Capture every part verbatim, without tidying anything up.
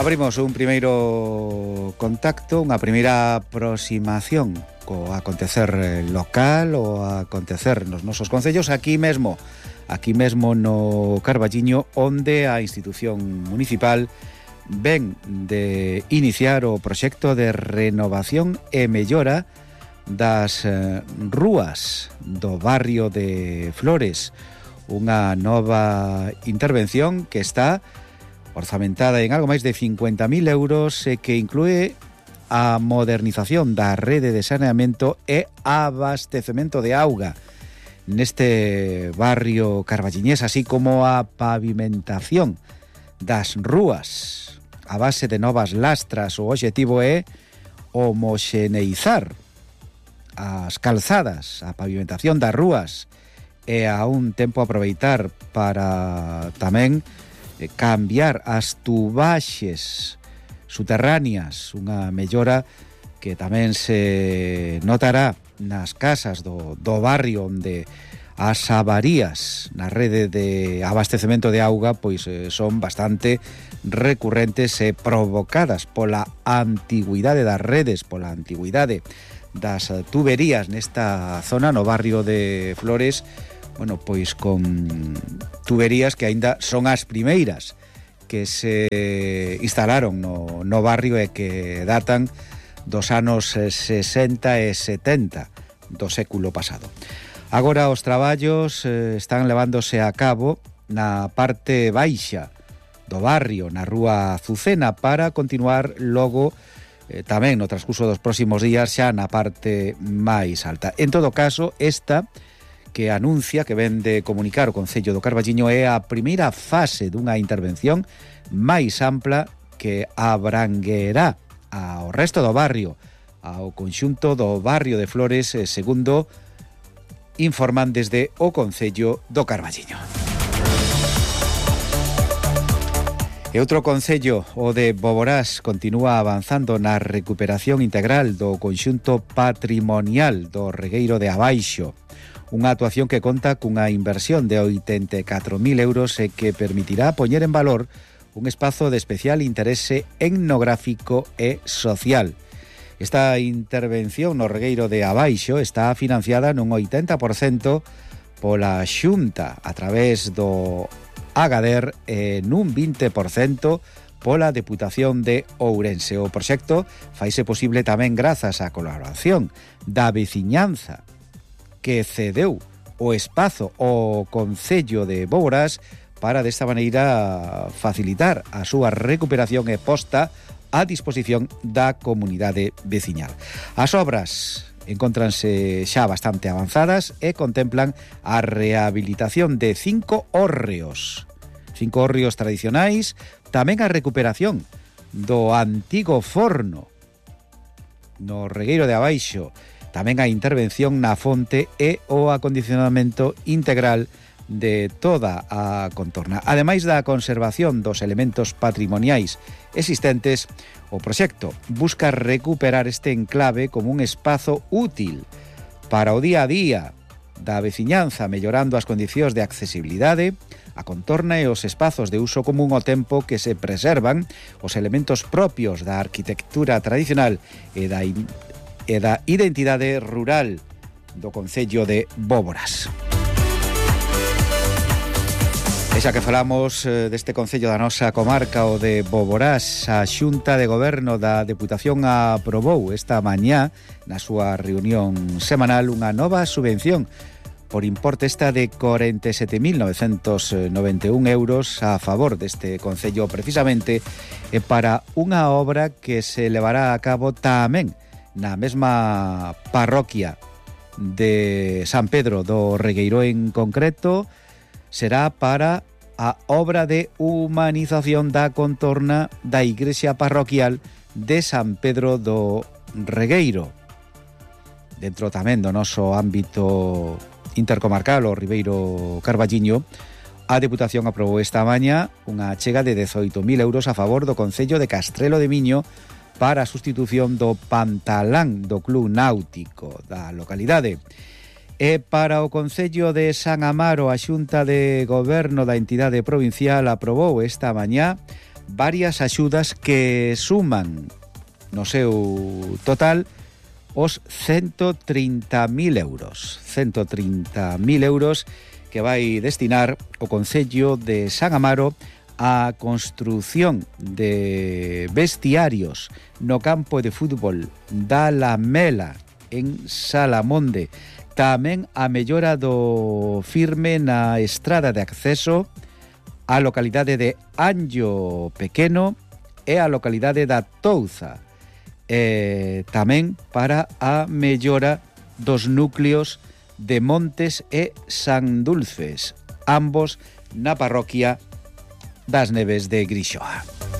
Abrimos un primeiro contacto, unha primeira aproximación co acontecer local ou acontecer nos nosos concellos aquí mesmo, aquí mesmo no Carballiño, onde a institución municipal ven de iniciar o proxecto de renovación e mellora das eh, rúas do barrio de Flores, unha nova intervención que está orzamentada en algo máis de cincuenta mil euros e que inclúe a modernización da rede de saneamento e abastecemento de auga neste barrio carballiñés, así como a pavimentación das rúas a base de novas lastras. O obxectivo é homoxeneizar as calzadas, a pavimentación das rúas e a un tempo aproveitar para tamén cambiar as tubaxes subterráneas, unha mellora que tamén se notará nas casas do, do barrio, onde as avarías na rede de abastecemento de auga pois eh, son bastante recurrentes e provocadas pola antigüidade das redes, pola antigüidade das tuberías nesta zona, no barrio de Flores. Bueno, pois con tuberías que aínda son as primeiras que se instalaron no, no barrio e que datan dos anos sesenta e setenta do século pasado. Agora os traballos eh, están levándose a cabo na parte baixa do barrio, na rúa Azucena, para continuar logo eh, tamén no transcurso dos próximos días xa na parte máis alta. En todo caso, esta que anuncia, que ven de comunicar o Concello do Carballiño, é a primeira fase dunha intervención máis ampla que abranguerá ao resto do barrio, ao conxunto do barrio de Flores, segundo informan desde o Concello do Carballiño. E outro concello, o de Boborás, continúa avanzando na recuperación integral do conxunto patrimonial do Regueiro de Abaixo, unha actuación que conta cunha inversión de oitenta e catro mil euros e que permitirá poñer en valor un espazo de especial interese etnográfico e social. Esta intervención no Regueiro de Abaixo está financiada nun oitenta por cento pola Xunta a través do Agader e nun vinte por cento pola Deputación de Ourense. O proxecto faise posible tamén grazas á colaboración da veciñanza que cedeu o espazo ao Concello de Boborás para desta maneira facilitar a súa recuperación e posta a disposición da comunidade veciñal. As obras encóntranse xa bastante avanzadas e contemplan a rehabilitación de cinco hórreos, cinco hórreos tradicionais, tamén a recuperación do antigo forno no Regueiro de Abaixo, tamén a intervención na fonte e o acondicionamento integral de toda a contorna. Ademais da conservación dos elementos patrimoniais existentes, o proxecto busca recuperar este enclave como un espazo útil para o día a día da veciñanza, mellorando as condicións de accesibilidade, a contorna e os espazos de uso común ao tempo que se preservan os elementos propios da arquitectura tradicional e da e da identidade rural do Concello de Boborás. E xa que falamos eh, deste Concello da nosa comarca, o de Boborás, a Xunta de Goberno da Deputación aprobou esta mañá na súa reunión semanal unha nova subvención por importe esta de corenta e sete mil novecentos noventa e un euros a favor deste Concello, precisamente e para unha obra que se levará a cabo tamén na mesma parroquia de San Pedro do Regueiro. En concreto, será para a obra de humanización da contorna da igrexa parroquial de San Pedro do Regueiro. Dentro tamén do noso ámbito intercomarcal, o Ribeiro Carballiño, a Deputación aprobou esta mañá unha achega de dezoito mil euros a favor do Concello de Castrelo de Miño para a sustitución do pantalán do Club Náutico da localidade. E para o Concello de San Amaro, a Xunta de Goberno da entidade provincial aprobou esta mañá varias axudas que suman no seu total os ciento trinta mil euros. ciento trinta mil euros que vai destinar o Concello de San Amaro a construción de vestiarios no campo de fútbol da Lamela en Salamonde, tamén a mellora do firme na estrada de acceso á localidade de Anllo Pequeno e a localidade da Touza, e tamén para a mellora dos núcleos de Montes e San Dulces, ambos na parroquia das Neves de Grixoa.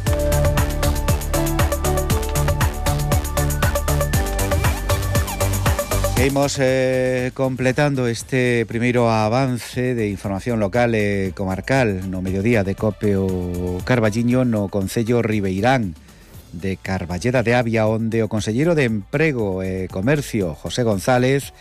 Imos eh, completando este primeiro avance de información local e comarcal no mediodía de Cope o Carballiño no Concello Ribeirán de Carballeda de Avia, onde o conselleiro de Emprego e Comercio, José González,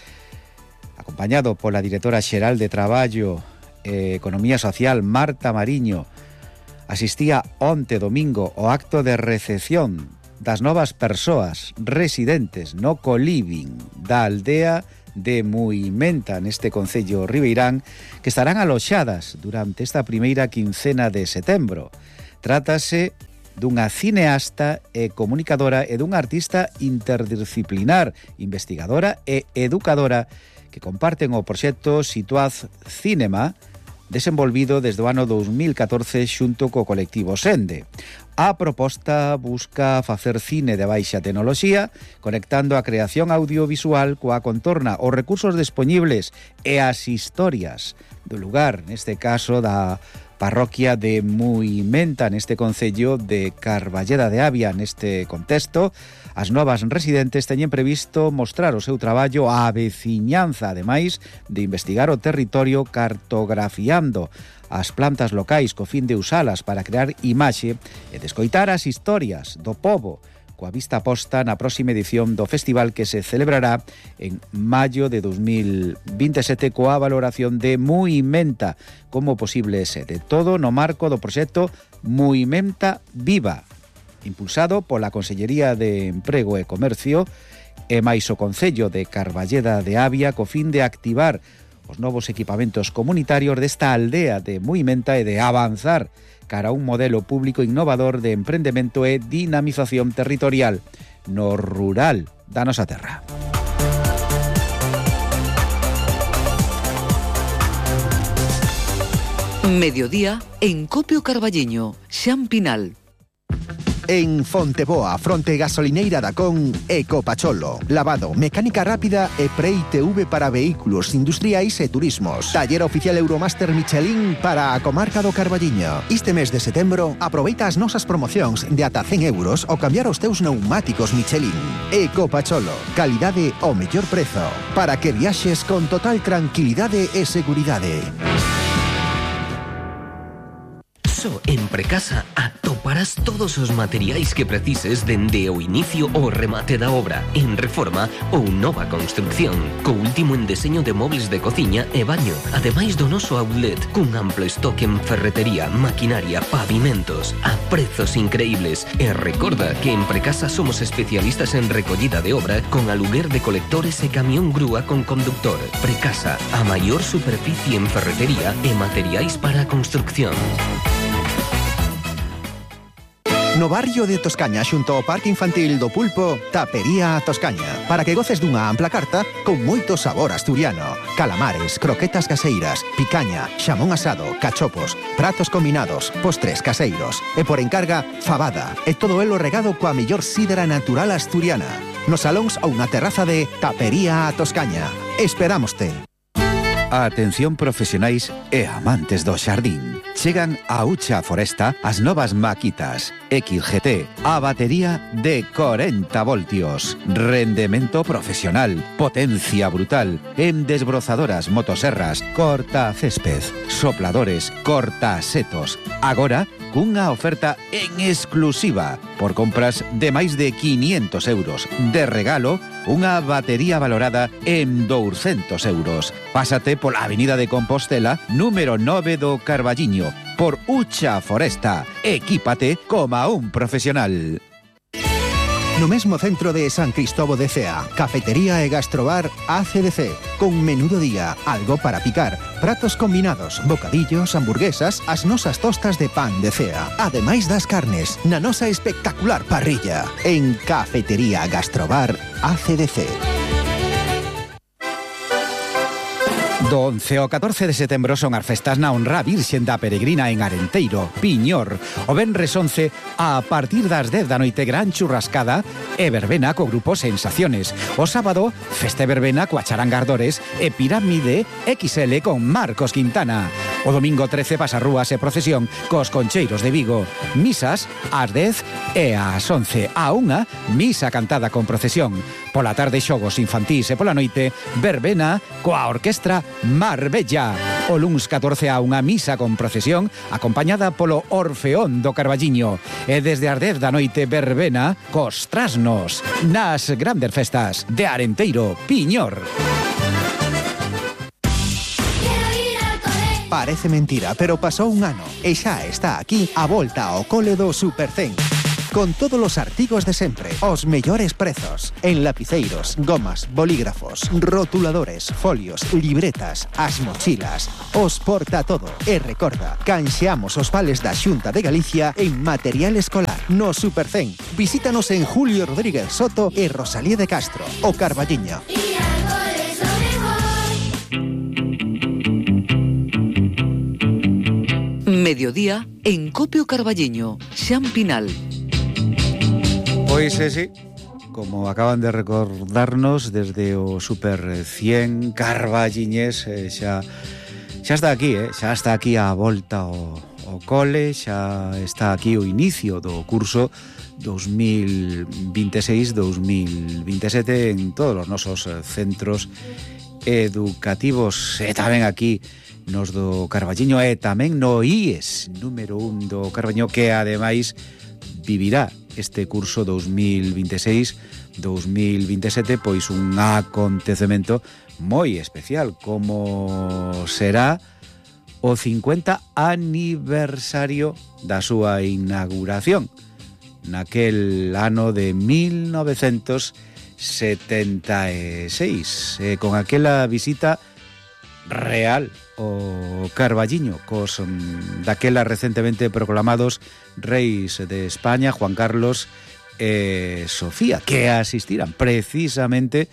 acompañado pola directora xeral de Traballo e Economía Social, Marta Mariño, asistía onte domingo ao acto de recepción das novas persoas residentes no coliving da aldea de Muimenta neste concello ribeirán, que estarán aloxadas durante esta primeira quincena de setembro. Trátase dunha cineasta e comunicadora e dunha artista interdisciplinar, investigadora e educadora que comparten o proxecto Situaz Cinema, desenvolvido desde o ano dos mil catorce xunto co colectivo Sende. A proposta busca facer cine de baixa tecnoloxía, conectando a creación audiovisual coa contorna, os recursos dispoñibles e as historias do lugar, neste caso da parroquia de Muimenta, neste concello de Carballeda de Avia. Neste contexto, as novas residentes teñen previsto mostrar o seu traballo á veciñanza, ademais de investigar o territorio cartografiando as plantas locais co fin de usalas para crear imaxe e de escoitar as historias do pobo, coa vista posta na próxima edición do festival que se celebrará en maio de dos mil veintesete coa valoración de Muimenta como posible sede. Todo no marco do proxecto Muimenta Viva, impulsado pola Consellería de Emprego e Comercio e máis o Concello de Carballeda de Avia co fin de activar os novos equipamentos comunitarios desta aldea de Muimenta e de avanzar cara a un modelo público innovador de emprendemento e dinamización territorial no rural da nosa terra. Mediodía en Cope o Carballiño, Xan Pinal. En Fonteboa, fronte gasolineira da Con, Ecopacholo. Lavado, mecánica rápida e pre-I T V para vehículos industriais e turismos. Taller oficial Euromaster Michelin para a comarca do Carballiño. Este mes de setembro, aproveita as nosas promocións de ata cen euros ao cambiar os teus neumáticos Michelin. Ecopacholo, calidade ao mellor prezo, para que viaxes con total tranquilidade e seguridade. En Precasa atoparás todos os materiais que precises dende o inicio ao remate da obra, en reforma ou nova construcción, co último en deseño de mobles de cociña e baño, ademais do noso outlet, cun amplo estoque en ferretería, maquinaria, pavimentos, a prezos increíbles. E recorda que en Precasa somos especialistas en recollida de obra con aluguer de colectores e camión grúa con conductor. Precasa, a maior superficie en ferretería e materiais para a construcción. No barrio de Toscaña, xunto ao Parque Infantil do Pulpo, Tapería Toscaña, para que goces dunha ampla carta con moito sabor asturiano. Calamares, croquetas caseiras, picaña, xamón asado, cachopos, pratos combinados, postres caseiros e por encarga, fabada, e todo elo regado coa mellor sidra natural asturiana. Nos salóns ou na terraza de Tapería Toscaña. Esperámoste. Atención profesionais e amantes do xardín. Chegan a Ucha Foresta as novas maquitas X G T, a batería de corenta voltios, rendemento profesional, potencia brutal, en desbrozadoras, motoserras, corta césped, sopladores, corta setos. Agora, cunha oferta en exclusiva por compras de máis de quinientos euros. De regalo, unha batería valorada en douscentos euros. Pásate pola Avenida de Compostela, número nove do Carballiño, por Ucha Foresta. Equípate como un profesional. No mesmo centro de San Cristóbal de Cea, cafetería e gastrobar A C D C, con menú do día, algo para picar, pratos combinados, bocadillos, hamburguesas, as nosas tostas de pan de Cea, ademais das carnes, na nosa espectacular parrilla, en Cafetería Gastrobar A C D C. Do once ao catorce de setembro son as festas na honra Virxen da Peregrina en Arenteiro, Piñor. O venres once, a partir das dez da noite, gran churrascada e verbena co grupo Sensaciones. O sábado, festa e verbena coa Charangardores e Pirámide equis ele con Marcos Quintana. O domingo trece, pasarrúas e procesión cos Concheiros de Vigo. Misas ás dez e ás once. A unha, misa cantada con procesión. Pola tarde, xogos infantís e pola noite, verbena coa orquestra Marbella. O luns catorce a unha misa con procesión acompañada polo Orfeón do Carballiño. E desde as dez da noite, verbena cos trasnos nas grandes festas de Arenteiro, Piñor. Parece mentira, pero pasou un ano e xa está aquí a volta ao cole do Supercen. Con todos os artigos de sempre, os mellores prezos, en lapiceiros, gomas, bolígrafos, rotuladores, folios, libretas, as mochilas, os porta todo. E recorda, canxeamos os vales da Xunta de Galicia en material escolar. No Supercen, visítanos en Julio Rodríguez Soto e Rosalía de Castro, o Carballiño. Mediodía en Copio Carballiño, Xan Pinal. Pois é, sí, como acaban de recordarnos desde o Super cien Carballiñés, eh, xa, xa está aquí, eh, xa está aquí a volta ao, ao cole, xa está aquí o inicio do curso dos mil veintiséis dos mil veintisiete en todos os nosos centros educativos, e tamén aquí nos do Carballiño e tamén no I E S número un do Carballiño, que ademais vivirá este curso dos mil veintiséis dos mil veintisiete pois un acontecemento moi especial, como será o cincuenta aniversario da súa inauguración naquel ano de mil novecentos setenta e seis, eh, con aquela visita real o Carballiño cos daquela recentemente proclamados reis de España, Juan Carlos e Sofía, que asistirán precisamente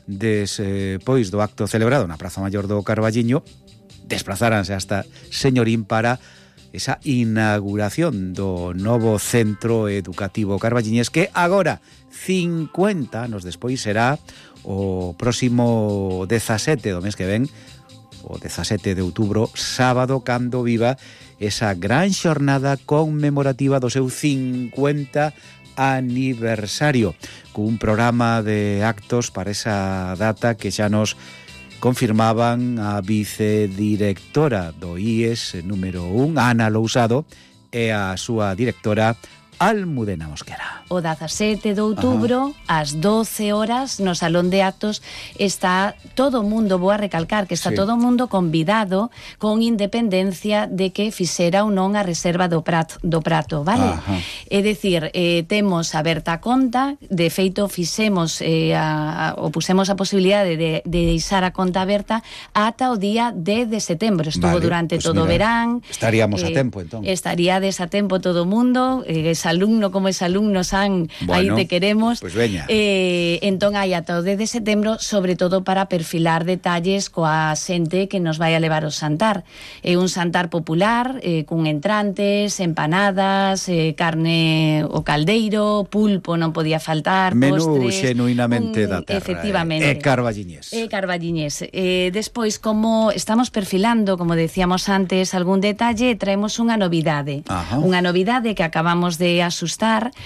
despois do acto celebrado na Praza Maior do Carballiño. Desplazaranse hasta Señorín para esa inauguración do novo centro educativo carballiñés, que agora, cincuenta anos despois, será o próximo dezasete do mes que ven, o dezasete de outubro, sábado, cando viva esa gran xornada conmemorativa do seu cincuenta aniversario, cun programa de actos para esa data que xa nos confirmaban a vicedirectora do I E S número un, Ana Lousado, e a súa directora Almudena Mosquera. O dezasete de outubro, Ajá. ás doce horas, no Salón de Actos, está todo o mundo, vou a recalcar, que está sí. todo o mundo convidado, con independencia de que fixera ou non a reserva do prato, do prato, vale? Ajá. É dicir, eh, temos aberta a conta, de feito fixemos, eh, a, a, o pusemos a posibilidade de, de deixar a conta aberta ata o día dez de setembro. Estuvo vale, durante pues todo o verán. Estaríamos eh, a tempo, entón. Estaríades a tempo todo o mundo, eh, esa alumno como ese alumno san, bueno, aí te queremos. Pues veña. Eh, entón hai ata o dez de setembro, sobre todo para perfilar detalles coa xente que nos vai a levar o xantar. É eh, un xantar popular, eh, cun entrantes, empanadas, eh, carne o caldeiro, pulpo non podía faltar, menú postres, xenuinamente un, da terra. Efectivamente. E carballiñés. E carballiñés. Eh, despois, como estamos perfilando, como decíamos antes, algún detalle, traemos unha novidade. Ajá. Unha novidade que acabamos de asustar, eh,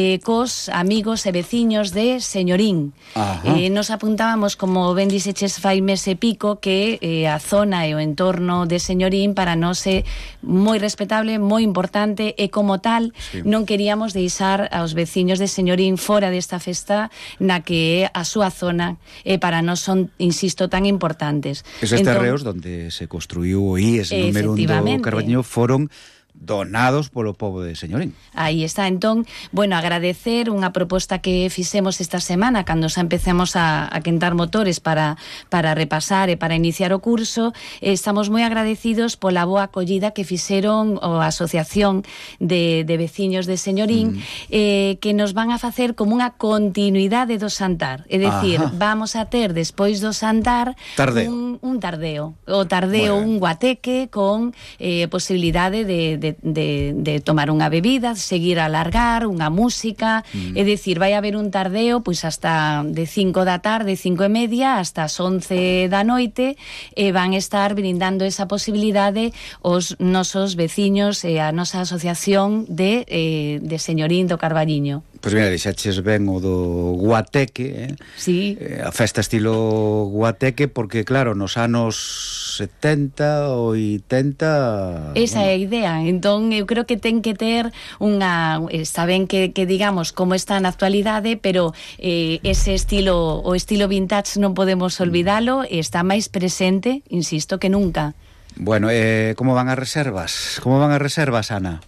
eh, cos amigos e veciños de Señorín. Eh, nos apuntábamos, como ben dixeches fai mes e pico, que eh, a zona e o entorno de Señorín para nós é moi respetable, moi importante, e como tal sí. non queríamos deixar aos veciños de Señorín fora desta festa na que é a súa zona, e para nós son, insisto, tan importantes. Esos entón, terreos donde se construiu o I E S número un do Carballiño foron donados polo pobo de Señorín. Aí está, entón, bueno, agradecer unha proposta que fixemos esta semana cando xa empecemos a, a quentar motores para, para repasar e para iniciar o curso. Estamos moi agradecidos pola boa acollida que fixeron a Asociación de, de Veciños de Señorín, mm. eh, que nos van a facer como unha continuidade do Xantar, é dicir, Ajá. vamos a ter despois do Xantar tardeo. Un, un tardeo, o tardeo, un guateque con eh, posibilidade de, de De, de, de tomar unha bebida, seguir a alargar, unha música, mm. é dicir, vai haber un tardeo pois hasta de cinco da tarde, cinco e media, hasta as once da noite, e van estar brindando esa posibilidade os nosos veciños e a nosa asociación de, eh, de Señorín do Carballiño. Pois mira, dixaches ben o do guateque, eh? Sí. Eh, a festa estilo guateque, porque claro, nos anos setenta, oitenta... Esa bueno. é a idea, entón eu creo que ten que ter unha... Está ben que, que digamos como está na actualidade, pero eh, ese estilo, o estilo vintage non podemos olvidalo, e está máis presente, insisto, que nunca. Bueno, eh, como van as reservas? Como van as reservas, Ana?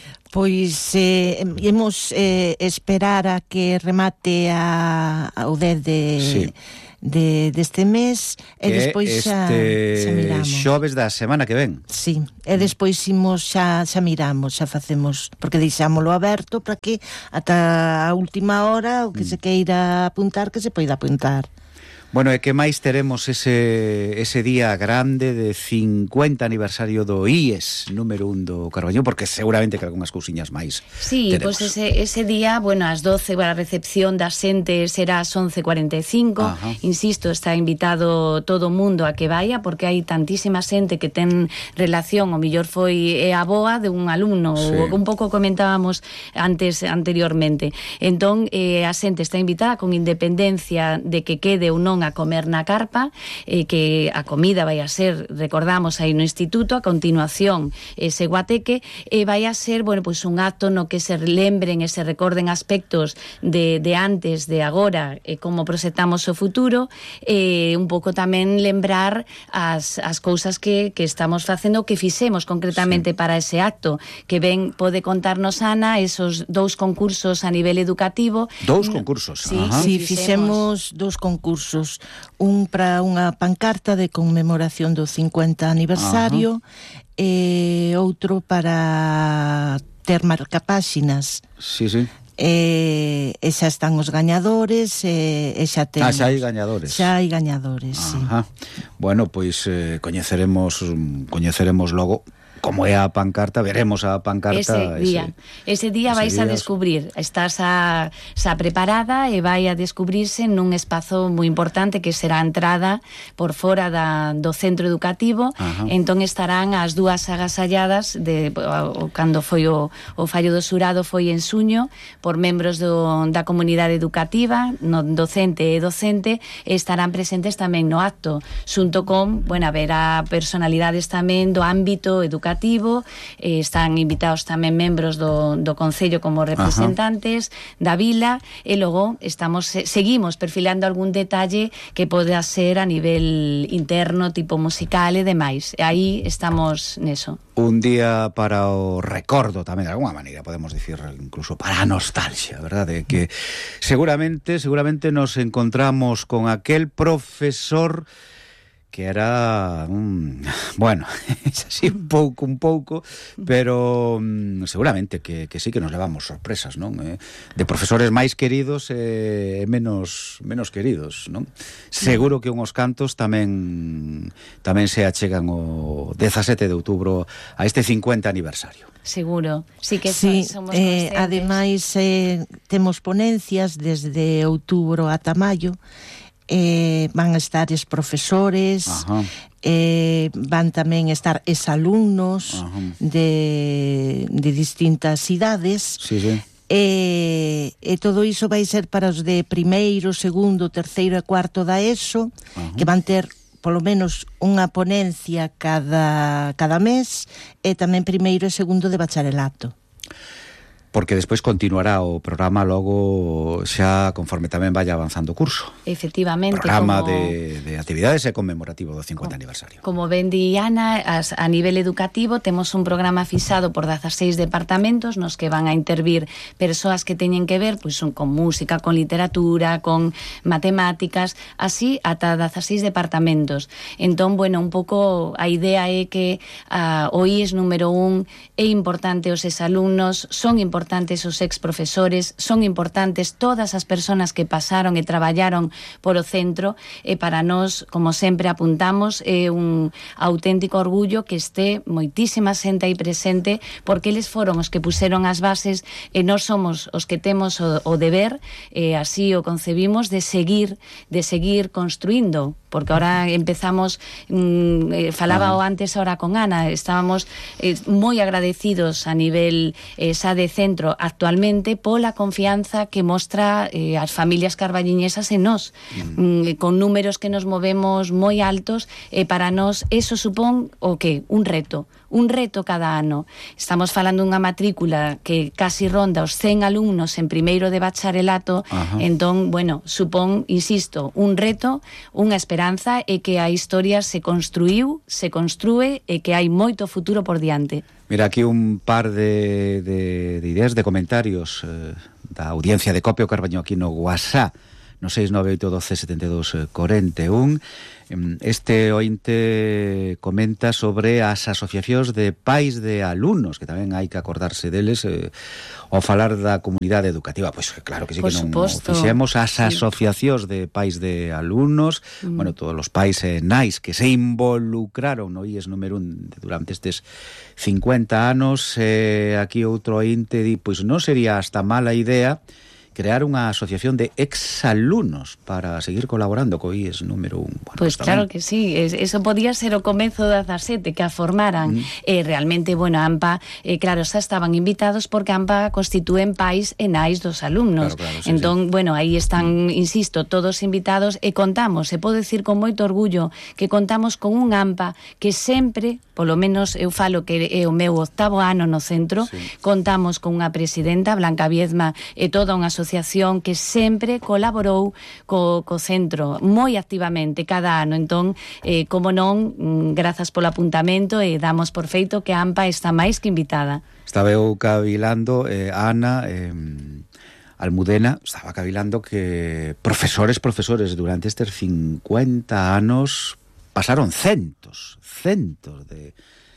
Pois eh, imos eh, esperar a que remate a, a o dez de, sí. de, deste mes e despois xa, xa miramos. Xoves da semana que ven. Sí, e despois imos xa, xa miramos, xa facemos, porque deixámoslo aberto para que ata a última hora o que mm. se queira apuntar, que se poida apuntar. Bueno, e que máis teremos ese, ese día grande de cincuenta aniversario do I E S número un do Carballiño, porque seguramente que algunhas cousiñas máis Sí, teremos. Pois pues ese, ese día, bueno, ás doce a recepción da xente será ás once e cuarenta e cinco. Ajá. Insisto, está invitado todo o mundo a que vaya, porque hai tantísima xente que ten relación, o millor foi é a boa de un alumno, sí. o un pouco comentábamos antes anteriormente. Entón, eh, a xente está invitada con independencia de que quede ou non a comer na carpa, eh, que a comida vai a ser, recordamos, aí no instituto, a continuación ese guateque, e vai a ser, bueno, pois un acto no que se lembren e se recorden aspectos de, de antes, de agora, e como proxectamos o futuro, e un pouco tamén lembrar as, as cousas que, que estamos facendo, que fixemos concretamente sí. para ese acto, que ben pode contarnos, Ana, esos dous concursos a nivel educativo. Dous concursos? Sí, sí, fixemos dous concursos. Un para unha pancarta de conmemoración do cincuenta aniversario Ajá. e outro para ter marcapáxinas. Sí, sí. E, e xa están os gañadores e, e xa temos... Ah, xa hai gañadores. Xa hai gañadores, Ajá. sí. Bueno, pois eh, coñeceremos coñeceremos logo como é a pancarta, veremos a pancarta ese día. Ese, ese día ese vais día... a descubrir, estás a, xa preparada e vai a descubrirse nun espazo moi importante que será a entrada por fora da, do centro educativo. Ajá. Entón estarán as dúas agasalladas de, o, cando foi o, o fallo do xurado foi en suño por membros do, da comunidade educativa, no docente e docente, e estarán presentes tamén no acto, xunto con, bueno, haberá personalidades tamén do ámbito educativo. Eh, están invitados tamén membros do, do Concello como representantes Ajá. da vila, e logo estamos seguimos perfilando algún detalle que poda ser a nivel interno, tipo musical e demais. E aí estamos neso. Un día para o recordo tamén, de alguma maneira podemos dicir, incluso para a nostalgia, verdade? Que seguramente, seguramente nos encontramos con aquel profesor que era un, bueno, así un pouco, un pouco, pero um, seguramente que, que sí que nos levamos sorpresas, non? Eh, de profesores máis queridos e eh, menos menos queridos, non? Seguro que unhos cantos tamén tamén se achegan o dezasete de outubro a este cincuenta aniversario. Seguro, sí que sí, somos eh, ademais eh, temos ponencias desde outubro ata maio. Eh, van a estar es profesores, eh, van tamén estar es alumnos de, de distintas idades. Sí, sí. E, e todo iso vai ser para os de primeiro, segundo, terceiro e cuarto da ESO, uh-huh. que van ter polo menos unha ponencia cada, cada mes, e tamén primeiro e segundo de bacharelato. Porque despois continuará o programa logo xa conforme tamén vaya avanzando o curso. Efectivamente. Programa como, de, de actividades e conmemorativo do cincuenta como, aniversario. Como ben di Ana, as, a nivel educativo temos un programa fixado por dezaseis departamentos nos que van a intervir persoas que teñen que ver pois, son con música, con literatura, con matemáticas, así ata dezaseis departamentos. Entón, bueno, un pouco a idea é que uh, o I E S número un é importante os exalumnos, son importantes importantes os ex-profesores, son importantes todas as persoas que pasaron e traballaron por o centro, e para nós, como sempre apuntamos, é un auténtico orgullo que este moitísima xente aí presente, porque eles foron os que puseron as bases e nós somos os que temos o, o deber, e así o concebimos, de seguir, de seguir construindo, porque ahora empezamos, mmm, eh, falaba o antes ahora con Ana, estábamos eh, moi agradecidos a nivel eh, xa de centro actualmente pola confianza que mostra eh, as familias carballiñesas en nós, mm. mm, con números que nos movemos moi altos, e eh, para nós eso supón o que? Un reto. Un reto cada ano. Estamos falando dunha matrícula que casi ronda os cen alumnos en primeiro de bacharelato. Ajá. Entón, bueno, supón, insisto, un reto, unha esperanza, e que a historia se construiu, se construe, e que hai moito futuro por diante. Mira, aquí un par de, de, de ideas, de comentarios eh, da audiencia de Copio Carballo aquí no WhatsApp, no seis nove oito doce setenta e dous cuarenta e un. Este ointe comenta sobre as asociacións de pais de alumnos, que tamén hai que acordarse deles eh, ao falar da comunidade educativa. Pois claro que sí, por que non suposto. Fixemos as asociacións de pais de alumnos, mm. bueno, todos os pais e nais que se involucraron no I E S número un durante estes cincuenta anos. Eh, aquí outro ointe di, pois non sería hasta mala idea crear unha asociación de exalumnos para seguir colaborando co I E S número un. Bueno, pois pues claro que sí, eso podía ser o comezo da dezasete, que a formaran. Mm. Eh, realmente, bueno, AMPA, eh, claro, xa estaban invitados porque AMPA constitúen pais e nais dos alumnos. Claro, claro, sí, entón, sí. bueno, aí están, mm. insisto, todos invitados, e contamos, e podo decir con moito orgullo, que contamos con un AMPA que sempre, polo menos eu falo que é o meu octavo ano no centro, sí. contamos con unha presidenta, Blanca Viezma, e toda unha asociación que sempre colaborou co, co centro moi activamente cada ano. Entón, eh, como non, grazas polo apuntamento, e damos por feito que a AMPA está máis que invitada. Estaba eu cavilando, eh, Ana, eh, Almudena, estaba cavilando que profesores, profesores, durante estes cincuenta anos pasaron centos, centos de...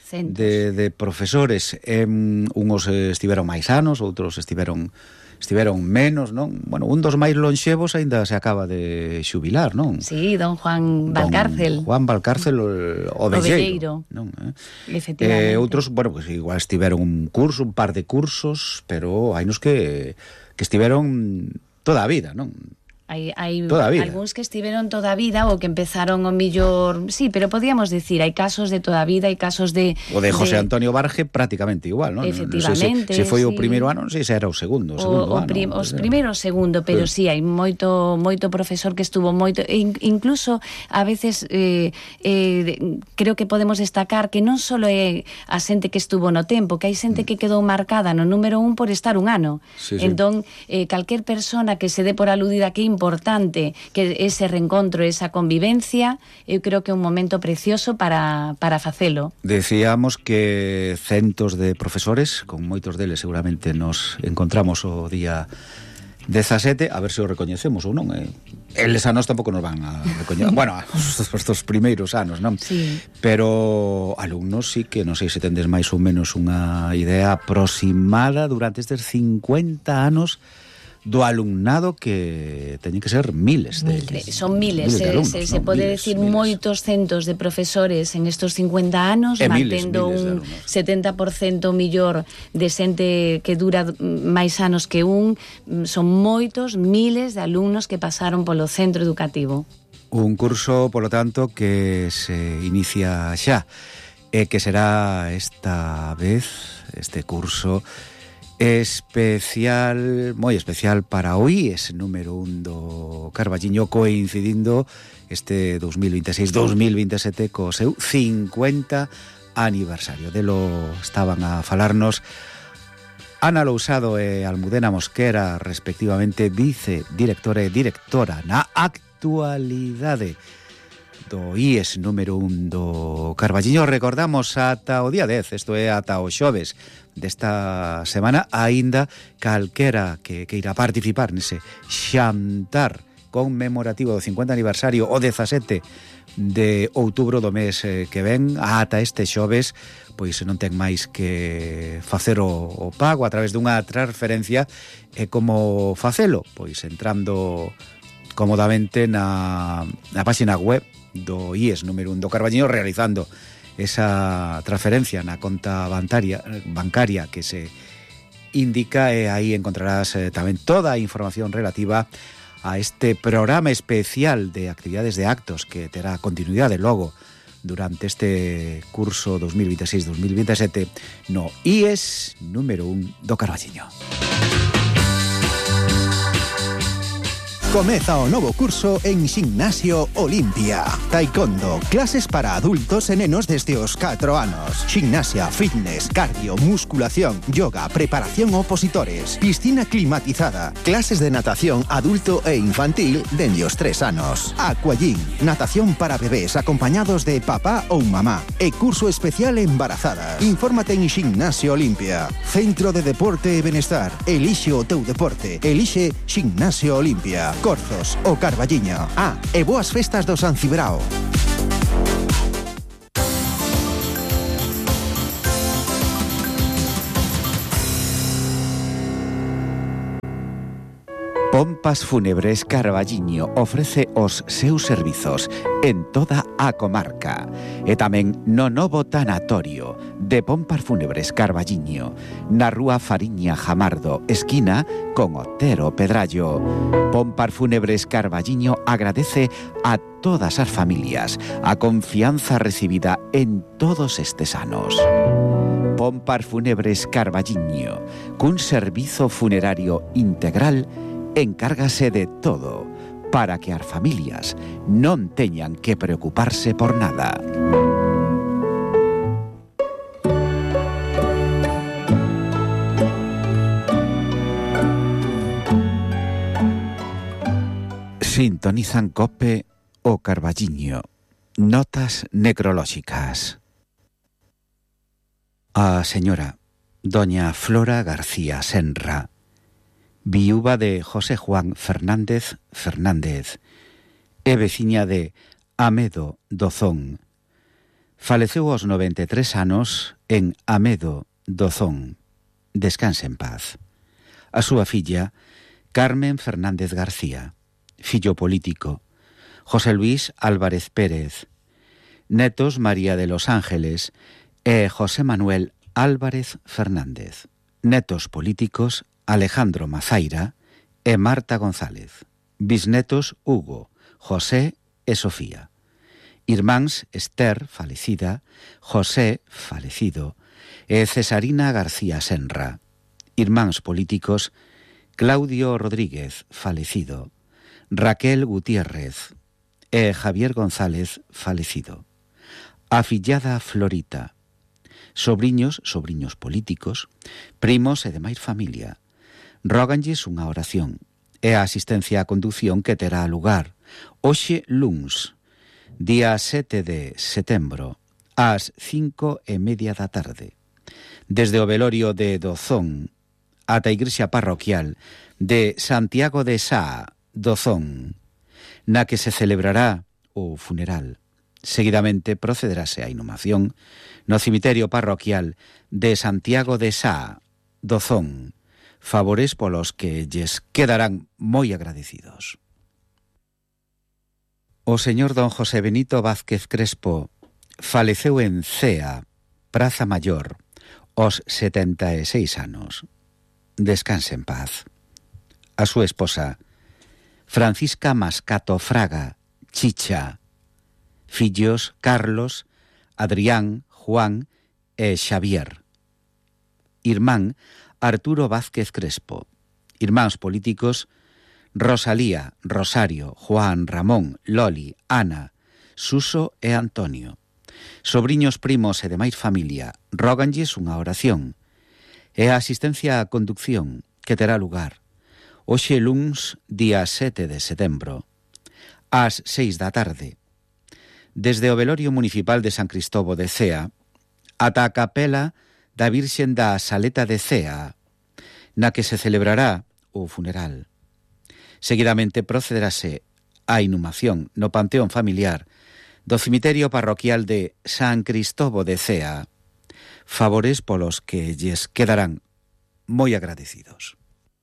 De, de profesores. Eh, unos estiveron máis anos, outros estiveron estiveron menos, non? Bueno, un dos máis lonxevos aínda se acaba de xubilar, non? Sí, don Juan Valcárcel. Don Juan Valcárcel o, o velleiro, non? Eh? Efectivamente. Eh, outros, bueno, pues igual estiveron un curso, un par de cursos, pero hai nos que que estiveron toda a vida, non? Hai, hai algúns que estiveron toda a vida ou que empezaron o millor... Sí, pero podíamos decir, hai casos de toda a vida, hai casos de... O de José de... Antonio Barge prácticamente igual, non? Efectivamente, non sei se, se foi sí. o primeiro ano, non sei se era o segundo, o segundo o, o ano. Prim, os primeiro o segundo, pero sí, hai moito moito profesor que estuvo moito... E incluso, a veces, eh, eh, creo que podemos destacar que non só é a xente que estuvo no tempo, que hai xente que quedou marcada no número un por estar un ano. Sí, sí. Entón, eh, calquer persona que se dé por aludida que é importante que ese reencontro, esa convivencia, eu creo que é un momento precioso para, para facelo. Decíamos que centos de profesores, con moitos deles seguramente nos encontramos o día dezasete, a ver se o recoñecemos ou non. Eh, eles a nós tampouco nos van a recoñecer. Bueno, os, os primeiros anos, non? Sí. Pero alumnos sí que non sei se tendes máis ou menos unha idea aproximada durante estes cincuenta anos do alumnado, que teñen que ser miles de, miles, son miles, miles de alumnos, se, se ¿no? pode miles, decir miles. Moitos centos de profesores en estos cincuenta anos, e mantendo miles, miles un setenta por cento millor de xente que dura máis anos que un. Son moitos, miles de alumnos que pasaron polo centro educativo. Un curso, polo tanto, que se inicia xa, e que será esta vez, este curso, Especial, moi especial para hoy, ese número un do Carballiño, coincidindo este dos mil veintiséis dos mil veintisiete co seu cincuenta aniversario. De lo estaban a falarnos Ana Lousado e Almudena Mosquera, respectivamente vicedirectora e directora na actualidade do I E S número un do Carballiño. Recordamos ata o día dez, isto é ata o xoves desta semana, aínda calquera que queira participar nese xantar conmemorativo do cincuenta aniversario o dezasete de outubro do mes que ven, ata este xoves, pois non ten máis que facer o, o pago a través dunha transferencia. E como facelo? Pois entrando cómodamente na, na página web do I E S número un do Carballiño, realizando esa transferencia na conta bancaria, bancaria que se indica, e aí encontrarás eh, tamén toda a información relativa a este programa especial de actividades de actos que terá continuidade logo durante este curso dos mil veintiséis dos mil veintisiete no I E S número un do Carballiño. Comeza o novo curso en Ximnasio Olimpia. Taekwondo, clases para adultos e nenos desde os catro anos. Ximnasia, fitness, cardio, musculación, yoga, preparación opositores, piscina climatizada, clases de natación adulto e infantil dende os tres anos. Aquagym, natación para bebés acompañados de papá ou mamá e curso especial embarazadas. Infórmate en Ximnasio Olimpia. Centro de Deporte e Benestar. Elixe o teu deporte. Elixe Ximnasio Olimpia. Corzos, o Carballiño. Ah, e boas festas do San Cibrao. Pompas Fúnebres Carballiño ofrece os seus servizos en toda a comarca e tamén no novo tanatorio de Pompas Fúnebres Carballiño na rúa Fariña Jamardo, esquina con Otero Pedrallo. Pompas Fúnebres Carballiño agradece a todas as familias a confianza recibida en todos estes anos. Pompas Fúnebres Carballiño, cun servizo funerario integral, encárgase de todo para que as familias non teñan que preocuparse por nada. Sintonizan COPE o Carballiño. Notas necrolóxicas. A señora doña Flora García Senra, viúva de José Juan Fernández Fernández e veciña de Amedo Dozón. Faleceu aos noventa e tres anos en Amedo Dozón. Descanse en paz. A súa filla, Carmen Fernández García. Fillo político, José Luis Álvarez Pérez. Netos, María de los Ángeles e José Manuel Álvarez Fernández. Netos políticos, Alejandro Mazaira e Marta González. Bisnetos, Hugo, José e Sofía. Irmáns, Esther, falecida, José, falecido, e Cesarina García Senra. Irmáns políticos, Claudio Rodríguez, falecido, Raquel Gutiérrez e Javier González, falecido. Afillada Florita. Sobriños, sobriños políticos, primos e demais familia. Róganlles unha oración e a asistencia á condución que terá lugar hoxe luns, día sete de setembro, ás cinco e media da tarde, desde o velorio de Dozón ata a igrexa parroquial de Santiago de Sá, Dozón, na que se celebrará o funeral. Seguidamente procederase a inhumación no cemiterio parroquial de Santiago de Sá, Dozón, favores polos que lles quedarán moi agradecidos. O señor don José Benito Vázquez Crespo faleceu en Cea, Praza Mayor, aos setenta e seis anos. Descanse en paz. A súa esposa, Francisca Mascato Fraga, Chicha. Fillos, Carlos, Adrián, Juan e Xavier. Irmán, Arturo Vázquez Crespo. Irmáns políticos: Rosalía, Rosario, Juan, Ramón, Loli, Ana, Suso e Antonio. Sobriños, primos e demais familia, róganlles unha oración. E a asistencia á conducción que terá lugar hoxe luns, día sete de setembro, ás seis da tarde, desde o velorio municipal de San Cristovo de Cea ata a capela da Virxen da Saleta de Cea, na que se celebrará o funeral. Seguidamente procederase á inhumación no panteón familiar do cemiterio parroquial de San Cristovo de Cea, favores polos que lles quedarán moi agradecidos.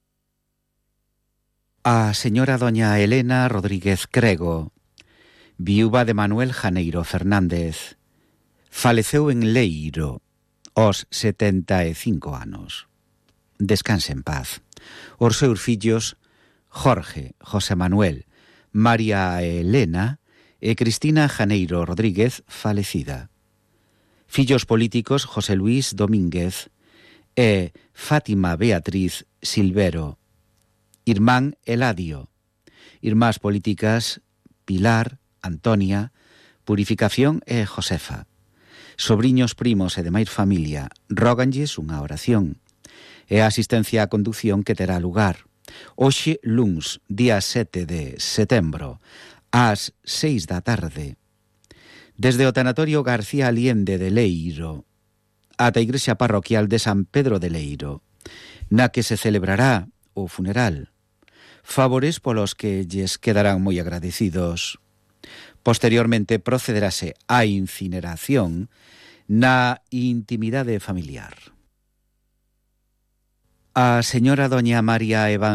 A señora doña Elena Rodríguez Crego, viúva de Manuel Janeiro Fernández, faleceu en Leiro aos setenta e cinco anos. Descanse en paz. Os seus fillos Jorge, José Manuel, María Elena e Cristina Janeiro Rodríguez, falecida. Fillos políticos José Luis Domínguez e Fátima Beatriz Silvero. Irmán Eladio. Irmás políticas Pilar, Antonia, Purificación e Josefa. Sobriños, primos e demais familia, róganlles unha oración. E a asistencia á conducción que terá lugar hoxe luns, día sete de setembro, ás seis da tarde, desde o tanatorio García Aliende de Leiro ata a igrexa parroquial de San Pedro de Leiro, na que se celebrará o funeral, favores polos que lles quedarán moi agradecidos. Posteriormente procederase á incineración na intimidade familiar. A señora doña María Evangelista